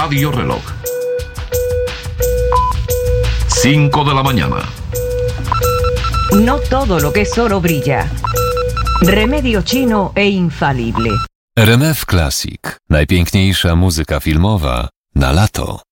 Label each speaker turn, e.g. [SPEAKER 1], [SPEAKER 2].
[SPEAKER 1] Radio Reloj. 5 de la mañana.
[SPEAKER 2] No todo lo que es oro brilla. Remedio chino e infalible.
[SPEAKER 3] RMF Classic. Najpiękniejsza muzyka filmowa na lato.